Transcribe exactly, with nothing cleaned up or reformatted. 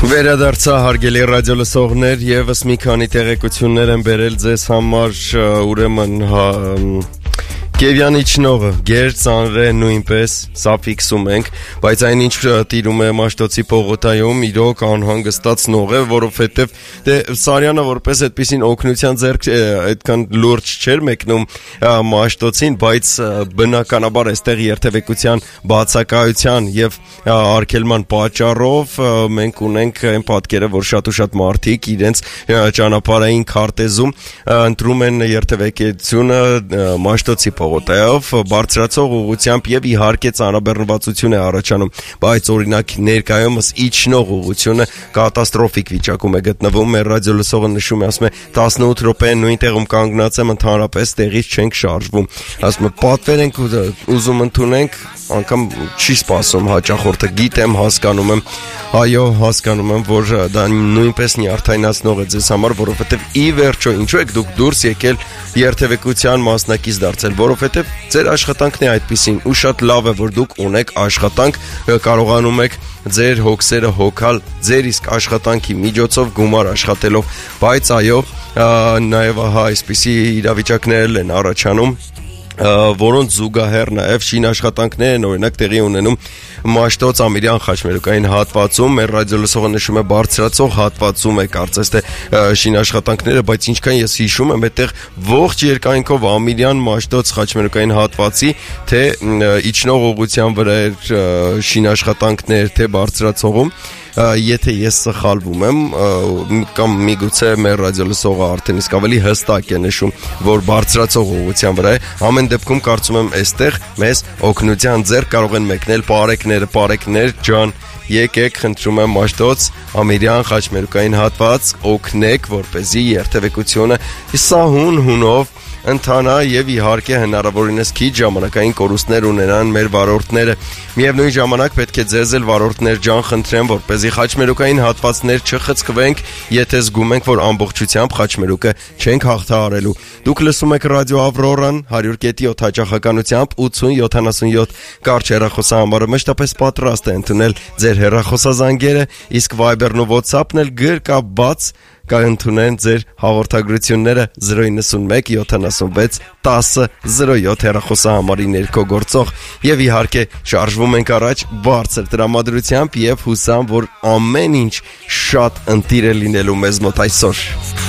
Վերադարձա հարգելի ռադիո լսողներ, եւս մի քանի տեղեկություններ եմ բերել ձեզ համար, ուրեմն հա Կևյանի ճնողը, գեր ծանրե նույնպես, սա ֆիքսում ենք, բայց այն ինչ տիրում է Մաշտոցի պողոտայում, իրոք անհանգստած նող է, որովհետև դե Սարյանը որպես այդպիսին օգնության ձեռք այդքան լուրջ չէր մեկնում Մաշտոցին, բայց բնականաբար այստեղ երթևեկության բացակայության եւ արգելման պատճառով մենք ունենք այն պատկերը, որ շատ ու շատ մարդիկ իրենց ճանապարհային քարտեզում ընտրում են երթևեկությունը Մաշտոցի Պողոտայով բարձրացող ուղղությամբ եւ իհարկե ծանրաբեռնվածություն է առաջանում, բայց օրինակ ներկայումս իջնող ուղղությունը կատաստրոֆիկ վիճակում է գտնվում, մեր ռադիո լսողը նշում է, ասում է տասնութ րոպե նույն տեղում կանգնած եմ, ընդհանրապես տեղից չենք շարժվում, ասում է պատվեր ենք ուզում ընդունենք, անգամ չի սպասում հաճախորդը, գիտեմ, հասկանում եմ, այո, հասկանում եմ, որ դա նույնպես նյարդայնացնող է ձեզ համար, որովհետև ի վերջո ինչու եք դուք դուրս եկել երթևեկության մասնակից դարձել, որովհետև ձեր աշխատանքն է այդպիսին ու շատ լավ է, որ դուք ունեք աշխատանք, կարողանում եք ձեր հոգսերը հոգալ ձեր իսկ աշխատանքի միջոցով գումար աշխատելով, բայց այո, նաև հա այսպիսի իրավիճակներ են առաջանում, որոնց զուգահեռ նաև շինաշխատանքներ են օրինակ տեղի ունենում Մաշտոց Ամիրյան խաչմերուկային հատվածում, մեր ռադիո լսողը նշում է բարձրացող հատվածում է կարծես թե շինաշխատանքները, բայց ինչքան ես հիշում եմ, այդտեղ ողջ երկայնքով Ամիրյան Մաշտոց խաչմերուկային հատվածի թե իջնող ուղղության վրա էր շինաշխատանքներ, թե բարձրացողում եթե ես սխալվում եմ կամ միգուցե մեր ռադիո լսողը արդեն իսկ ավելի հստակ է նշում, որ բարձրացող ուղղության վրա է, ամեն դեպքում կարծում եմ այստեղ մեզ օգնության ձեռք կարող են մեկնել պարեկները, պարեկներ ջան, եկեք, խնդրում եմ Մաշտոց Ամիրյան խաչմերուկային հատված օգնեք, որպեսզի երթևեկությունը սահուն հունով ընթանա եւ իհարկե հնարավորինս քիչ ժամանակային կորուստներ ունենան մեր վարորդները։ Միևնույն ժամանակ պետք է ձեզ էլ վարորդներ ջան խնդրեմ, որպեսզի խաչմերուկային հատվածներ չխցկվենք, եթե զգում ենք, որ ամբողջությամբ խաչմերուկը չենք հաղթահարելու։ Դուք լսում եք ռադիո Ավրորան հարյուր կետի յոթ հաճախականությամբ ութսուն յոթանասունյոթ կարճ հեռախոսահամարը մշտապես պատրաստ է ընդունել ձեր հեռախոսազանգերը, իսկ Viber-ն ու WhatsApp-ն էլ գրկաբաց կընդունեն ձեր հաղորդագրությունները զրո նվսունմեկ յոթանասունվեց տասը զրո յոթ հեռախոսահամարի ներքո գործող եւ իհարկե շարժվում ենք առաջ բարձր տրամադրությամբ եւ հուսամ, որ ամեն ինչ շատ ընտիր է լինելու մեզ մոտ այսօր։